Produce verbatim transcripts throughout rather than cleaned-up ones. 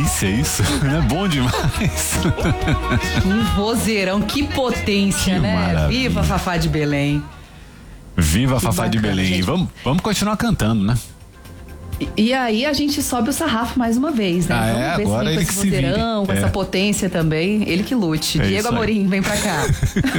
delícia isso, é bom demais. Um vozeirão, que potência, Que né? maravilha. Viva Fafá de Belém. Viva a Fafá bacana, de Belém. gente. Vamos, vamos continuar cantando, né? E, e aí a gente sobe o sarrafo mais uma vez, né? Ah, Vamos é? ver Agora se vem ele com que esse se vire. vozeirão, com É. essa potência também. Ele que lute. É Diego isso aí. Amorim, vem pra cá.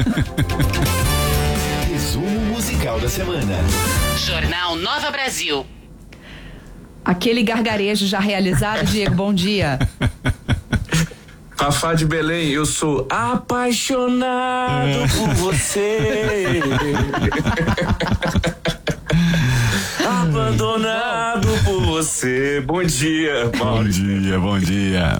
Resumo musical da semana. Jornal Nova Brasil. Aquele gargarejo já realizado, Diego, bom dia. Fafá de Belém, eu sou apaixonado por você. Abandonado por você. Bom dia, Bom Maurício. dia, bom dia.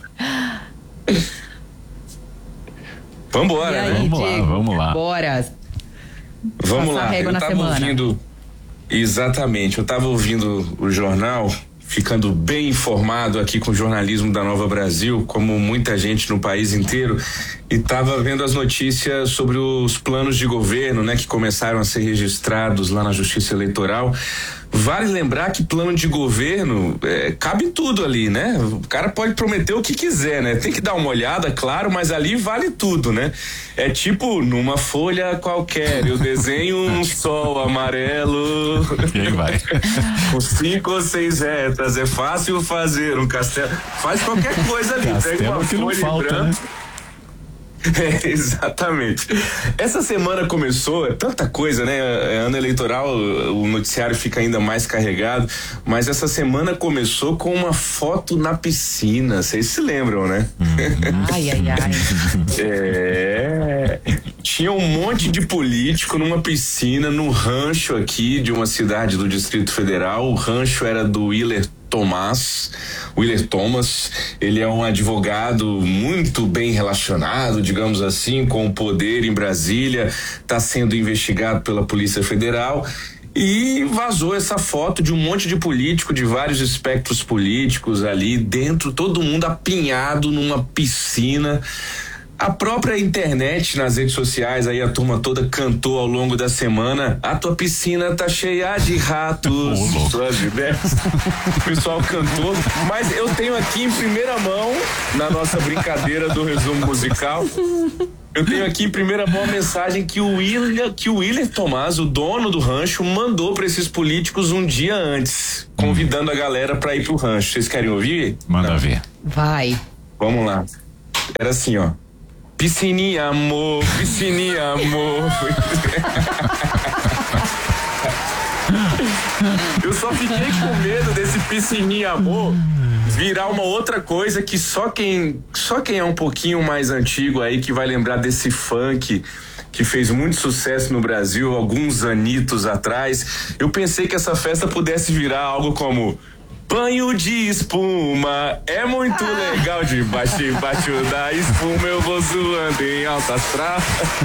Vambora, E aí, né? Vamos lá, Diego? vamos lá. Bora. Vamos Passa a lá. régua Eu na tava semana. ouvindo. Exatamente, eu tava ouvindo o jornal, ficando bem informado aqui com o jornalismo da Nova Brasil, como muita gente no país inteiro, e tava vendo as notícias sobre os planos de governo, né, que começaram a ser registrados lá na Justiça Eleitoral. Vale lembrar que plano de governo é, cabe tudo ali, né? O cara pode prometer o que quiser, né? Tem que dar uma olhada, claro, mas ali vale tudo, né? É tipo numa folha qualquer, eu desenho um sol amarelo. E aí vai. Com cinco ou seis retas, é fácil fazer um castelo. Faz qualquer coisa ali, pega Castelo uma que não folha falta, branca. né? É, exatamente. Essa semana começou, é tanta coisa, né? É ano eleitoral, o noticiário fica ainda mais carregado, mas essa semana começou com uma foto na piscina, vocês se lembram, né? Ai, ai, ai. É. Tinha um monte de político numa piscina no rancho aqui de uma cidade do Distrito Federal. O rancho era do Willer Thomas, Willer Thomas, ele é um advogado muito bem relacionado, digamos assim, com o poder em Brasília, está sendo investigado pela Polícia Federal. E vazou essa foto de um monte de político de vários espectros políticos ali dentro, todo mundo apinhado numa piscina. A própria internet, nas redes sociais, aí a turma toda cantou ao longo da semana: a tua piscina tá cheia de ratos. Oh, Suas diversas. O pessoal cantou, mas eu tenho aqui em primeira mão, na nossa brincadeira do resumo musical, eu tenho aqui em primeira mão a mensagem que o Willer, que o Willer Thomas, o dono do rancho, mandou para esses políticos um dia antes, convidando a galera para ir pro rancho. Vocês querem ouvir? Manda Não. ver. Vai. Vamos lá. Era assim, ó. Piscininha, amor, piscininha, amor. Eu só fiquei com medo desse piscininha, amor virar uma outra coisa que só quem, só quem é um pouquinho mais antigo aí que vai lembrar desse funk que fez muito sucesso no Brasil alguns anitos atrás. Eu pensei que essa festa pudesse virar algo como: banho de espuma é muito ah. legal, debaixo, debaixo da espuma eu vou zoando em alta astral.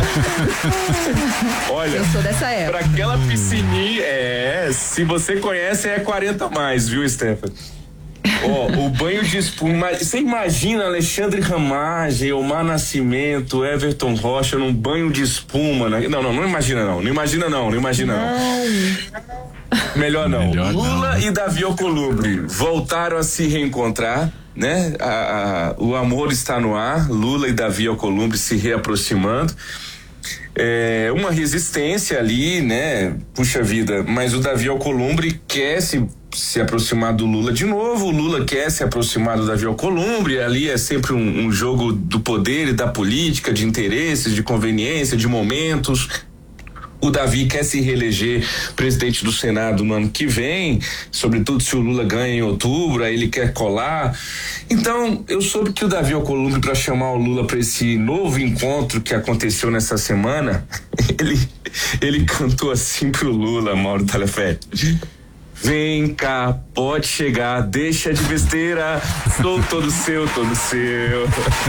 Olha, Eu sou dessa época. pra aquela piscininha, é, se você conhece é quarenta mais, viu, Stephanie? Ó, oh, o banho de espuma, você imagina Alexandre Ramagem, Elmar Nascimento, Everton Rocha num banho de espuma, né? Não, não, não imagina não, não imagina não, não imagina não. não. Melhor não. Melhor Lula não. e Davi Alcolumbre voltaram a se reencontrar, né? A, a, o amor está no ar, Lula e Davi Alcolumbre se reaproximando. É, uma resistência ali, né? Puxa vida, mas o Davi Alcolumbre quer se, se aproximar do Lula de novo, o Lula quer se aproximar do Davi Alcolumbre, ali é sempre um, um jogo do poder e da política, de interesses, de conveniência, de momentos. O Davi quer se reeleger presidente do Senado no ano que vem, sobretudo se o Lula ganha em outubro, aí ele quer colar. Então, eu soube que o Davi Alcolumbre, para chamar o Lula para esse novo encontro que aconteceu nessa semana, ele, ele cantou assim pro Lula, Mauro Talefé: vem cá, pode chegar, deixa de besteira, sou todo seu, todo seu.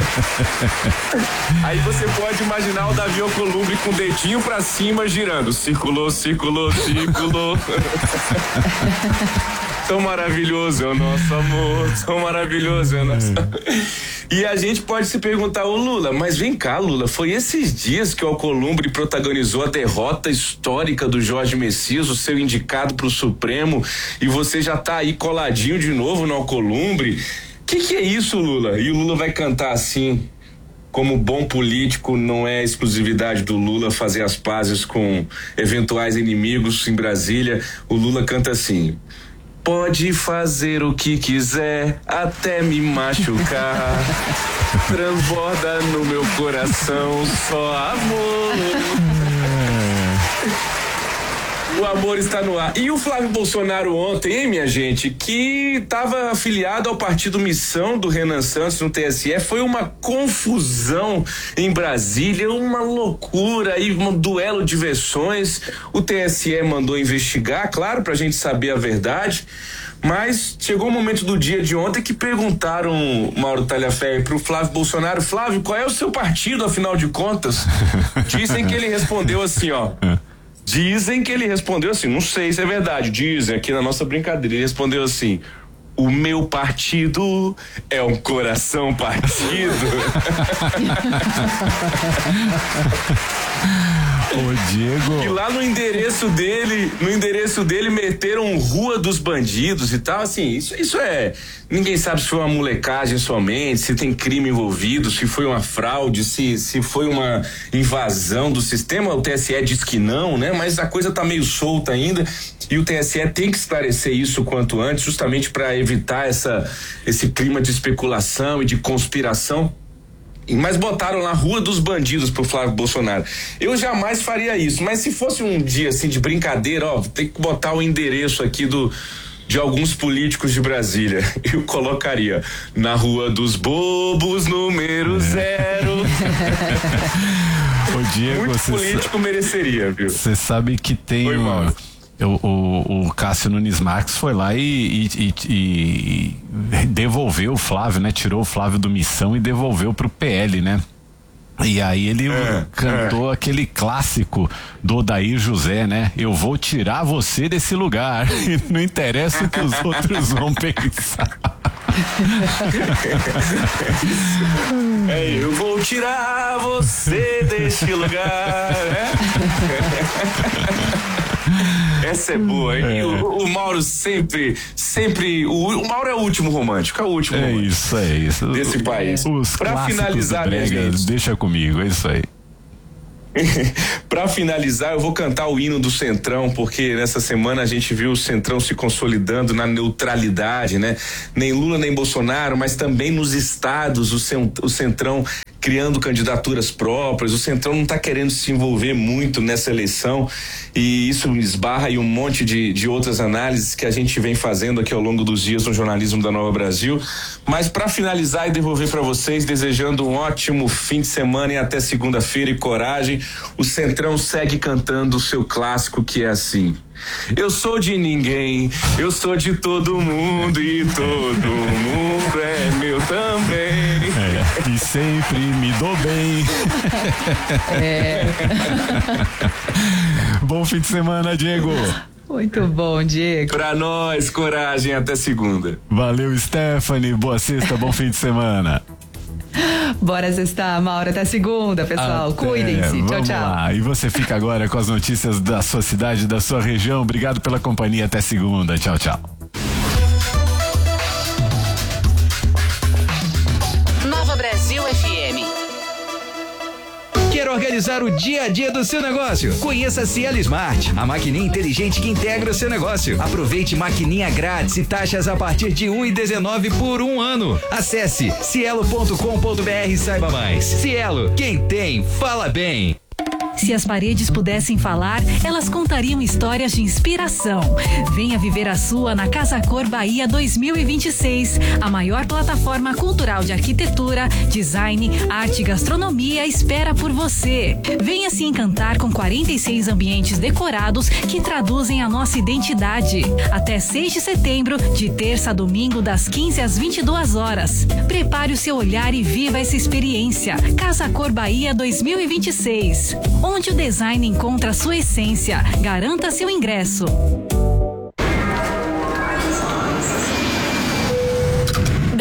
Aí você pode imaginar o Davi Alcolumbre com o dedinho pra cima girando, circulou, circulou, circulou. Tão maravilhoso é o nosso amor, tão maravilhoso é o nosso amor. E a gente pode se perguntar: ô Lula, mas vem cá, Lula, foi esses dias que o Alcolumbre protagonizou a derrota histórica do Jorge Messias, o seu indicado pro Supremo, e você já tá aí coladinho de novo no Alcolumbre? O que que é isso, Lula? E o Lula vai cantar assim, como bom político, não é exclusividade do Lula fazer as pazes com eventuais inimigos em Brasília. O Lula canta assim: pode fazer o que quiser, até me machucar. Transborda no meu coração só amor. O amor está no ar. E o Flávio Bolsonaro ontem, hein, minha gente, que estava afiliado ao partido Missão do Renan Santos no T S E, foi uma confusão em Brasília, uma loucura e um duelo de versões. O T S E mandou investigar, claro, pra gente saber a verdade. Mas chegou o momento do dia de ontem que perguntaram, Mauro Talhaferri, pro Flávio Bolsonaro: Flávio, qual é o seu partido, afinal de contas? Dizem que ele respondeu assim, ó. Dizem que ele respondeu assim, não sei se é verdade, dizem aqui na nossa brincadeira, ele respondeu assim: o meu partido é um coração partido. Ô, Diego. E lá no endereço dele, no endereço dele meteram Rua dos Bandidos e tal, assim, isso, isso é, ninguém sabe se foi uma molecagem somente, se tem crime envolvido, se foi uma fraude, se, se foi uma invasão do sistema. O T S E diz que não, né? Mas a coisa tá meio solta ainda e o T S E tem que esclarecer isso o quanto antes, justamente para evitar essa, esse clima de especulação e de conspiração. Mas botaram lá Rua dos Bandidos pro Flávio Bolsonaro. Eu jamais faria isso, mas se fosse um dia assim de brincadeira, ó, tem que botar o endereço aqui do de alguns políticos de Brasília. Eu colocaria na Rua dos Bobos, número zero. Ô, Diego, muito político mereceria, viu? Você sabe que tem Foi, um, o, o, o Cássio Nunes Marques foi lá e, e, e, e devolveu o Flávio, né? Tirou o Flávio do Missão e devolveu pro P L, né? E aí ele é, cantou é. aquele clássico do Odair José, né? Eu vou tirar você desse lugar. E não interessa o que os outros vão pensar. É, eu vou tirar você desse lugar, né? Essa é boa, hein? É. O, o Mauro sempre, sempre, o, o Mauro é o último romântico, é o último é romântico. Isso, é isso. Desse o, país. Os pra finalizar, minha gente. Deixa comigo, é isso aí. Pra finalizar, eu vou cantar o hino do Centrão, porque nessa semana a gente viu o Centrão se consolidando na neutralidade, né? Nem Lula nem Bolsonaro, mas também nos estados, o Centrão criando candidaturas próprias. O Centrão não está querendo se envolver muito nessa eleição e isso esbarra em um monte de, de outras análises que a gente vem fazendo aqui ao longo dos dias no jornalismo da Nova Brasil. Mas para finalizar e devolver para vocês, desejando um ótimo fim de semana e até segunda-feira e coragem, o Centrão segue cantando o seu clássico, que é assim: eu sou de ninguém, eu sou de todo mundo e todo mundo é meu também. É, e sempre me dou bem. É. Bom fim de semana, Diego. Muito bom, Diego. Pra nós, coragem, até segunda. Valeu, Stephanie, boa sexta, bom fim de semana. Bora sextar, Maura, até segunda, pessoal. Até. Cuidem-se. Tchau, Vamos tchau. Lá. E você fica agora com as notícias da sua cidade, da sua região. Obrigado pela companhia. Até segunda. Tchau, tchau. Nova Brasil F M. Quer organizar o dia a dia do seu negócio? Conheça a Cielo Smart, a maquininha inteligente que integra o seu negócio. Aproveite maquininha grátis e taxas a partir de um e dezenove por um ano. Acesse cielo ponto com ponto br e saiba mais. Cielo, quem tem, fala bem. Se as paredes pudessem falar, elas contariam histórias de inspiração. Venha viver a sua na Casa Cor Bahia dois mil e vinte e seis, a maior plataforma cultural de arquitetura, design, arte e gastronomia espera por você. Venha se encantar com quarenta e seis ambientes decorados que traduzem a nossa identidade. Até seis de setembro, de terça a domingo, das quinze às vinte e duas horas. Prepare o seu olhar e viva essa experiência. Casa Cor Bahia dois mil e vinte e seis. Onde o design encontra sua essência. Garanta seu ingresso.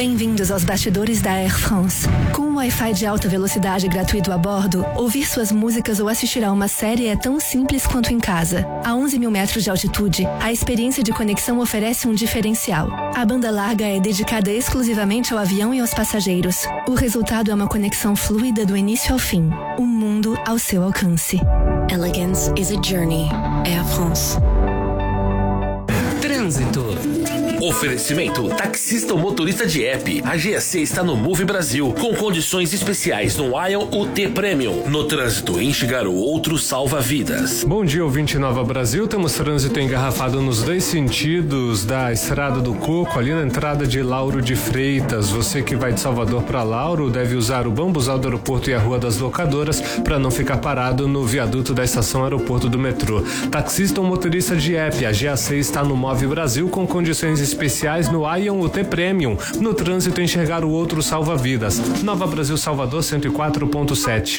Bem-vindos aos bastidores da Air France. Com um Wi-Fi de alta velocidade gratuito a bordo, ouvir suas músicas ou assistir a uma série é tão simples quanto em casa. A onze mil metros de altitude, a experiência de conexão oferece um diferencial. A banda larga é dedicada exclusivamente ao avião e aos passageiros. O resultado é uma conexão fluida do início ao fim. Um mundo ao seu alcance. Elegance is a journey. Air France. Trânsito. Oferecimento taxista ou motorista de app. A G S C está no Move Brasil, com condições especiais no Ion U T Premium. No trânsito, enxergar o outro salva vidas. Bom dia, ouvinte Nova Brasil. Temos trânsito engarrafado nos dois sentidos da Estrada do Coco, ali na entrada de Lauro de Freitas. Você que vai de Salvador para Lauro deve usar o bambuzal do aeroporto e a Rua das Locadoras para não ficar parado no viaduto da estação aeroporto do metrô. Taxista ou motorista de app. A G A C está no Move Brasil com condições especiais no Ion U T Premium. No trânsito, enxergar o outro salva vidas. Nova Brasil Salvador cento e quatro ponto sete.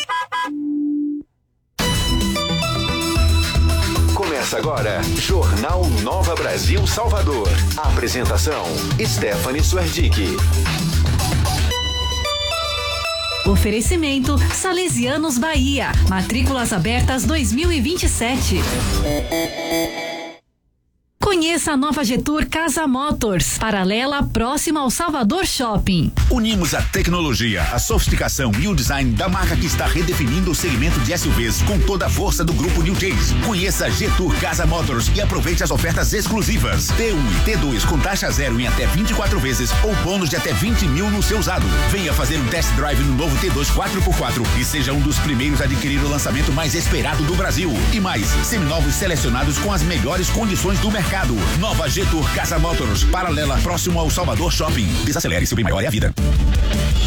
Começa agora, Jornal Nova Brasil Salvador. Apresentação, Stephanie Suerdick. Oferecimento Salesianos Bahia. Matrículas abertas dois mil e vinte e sete. Conheça a nova Getur Casa Motors, paralela próxima ao Salvador Shopping. Unimos a tecnologia, a sofisticação e o design da marca que está redefinindo o segmento de S U Vs com toda a força do grupo New Chase. Conheça a Getur Casa Motors e aproveite as ofertas exclusivas. T um e T dois com taxa zero em até vinte e quatro vezes ou bônus de até vinte mil no seu usado. Venha fazer um test drive no novo T dois quatro por quatro e seja um dos primeiros a adquirir o lançamento mais esperado do Brasil. E mais, seminovos selecionados com as melhores condições do mercado. Nova Getur Casa Motors, paralela próximo ao Salvador Shopping. Desacelere, seu bem maior é a vida.